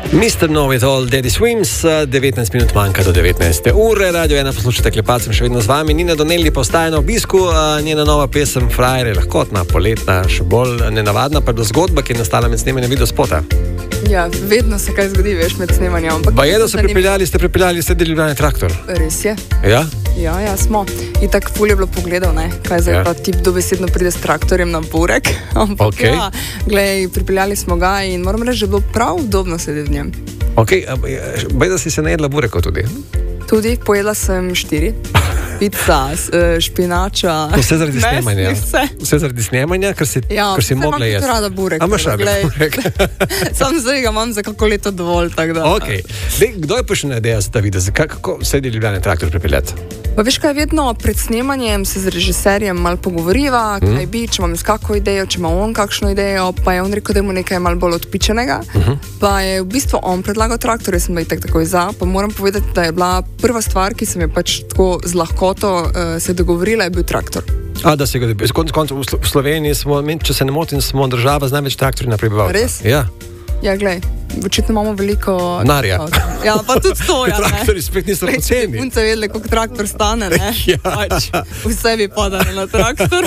Mr. Know It All, Daddy Swims, 19 minut manjka do 19. ure, Radio 1 poslušate Klepacem še vedno z vami. Nina Donnelly pa ostaja na obisku, njena nova pesem Frajer je lahkotna, poletna, še bolj nenavadna, pa do zgodba, ki je nastala med snemanjem videospota. Ja, vedno se kaj zgodi, veš, med snemanjem. Pa je, da ste pripeljali Ljubljane traktor. Res je. Ja? Ja, smo. In tako ful je bilo pogledal, ne, kaj zdaj pa tip dobesedno pride s traktorjem na burek. Ampak ja, glej, pripeljali smo ga in moram reči, že bilo prav udobno sedeti v njem. Ok, bej, da si se najedla burekov tudi? Tudi, pojedla sem 4. Pizza, špinača. Vse zaradi snemanja. Vse zaradi snemanja, ker si mogla jesti. Ja, rada burek. A imaš rada burek? Sam zdaj ga imam za kako leto dovolj, tako da. Ok. Kdo je prišel na idejo za ta video? Kako sedi Ljubljane traktor pripeljati? Pa veš kaj, vedno pred snemanjem se z režiserjem malo pogovoriva, kaj bi, če imam kakšno idejo, če ima on kakšno idejo, pa je on rekel, da je mu nekaj malo bolj odpičenega. Pa je v bistvu on predlagal traktor, jaz sem bil takoj za, pa moram povedati, da je bila prva stvar, ki sem je pač tako z lahkoto se dogovorila, je bil traktor. Da se ga dobi. V Sloveniji smo, če se ne motim, smo država z največ traktorji na prebivalca. Res? Ja. Ja, glej, očitno imamo veliko... Narja. Ja, pa tudi to, ja, ne. Traktori spet niso poceni. Punce vedeli, koliko traktor stane, ne. Ja. Pač vse bi padali na traktor.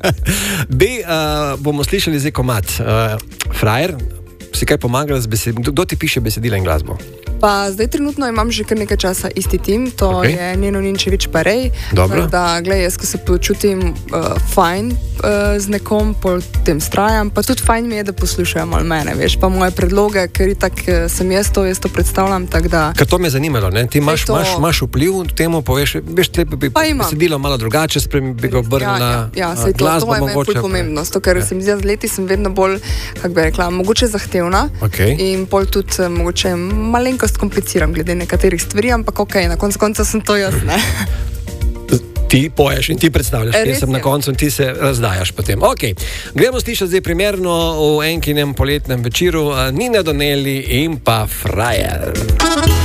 Bomo slišali zdaj komad. Frajer, si kaj pomagala z besedilom? Kdo ti piše besedila in glasbo? Pa zdaj trenutno imam že kar nekaj časa isti tim, to je Neno Ninčević Parej. Dobro. Da, glej, jaz ko se počutim fajn z nekom, potem strajam, pa tudi fajn mi je, da poslušajo malo mene, veš, pa moje predloge, ker itak sem jaz to predstavljam, tak da... Ker to me je zanimalo, ne? Ti imaš vpliv temu, poveš, veš, bi besedilo malo drugače, bi ga obrnila, glasbo mogoče. To je meni pomembno, ker sem z leti sem vedno bolj, kako bi rekla, mogoče zahtevna in pol tudi mogoče malenkost kompliciram glede nekaterih stvari, ampak ok, na koncu sem to jaz, ne? Ti poješ in ti predstavljaš pesem na koncu in ti se razdajaš potem. Ok, gremo slišati zdaj primerno v enkinem poletnem večeru Nina Donnelly in pa Frajer.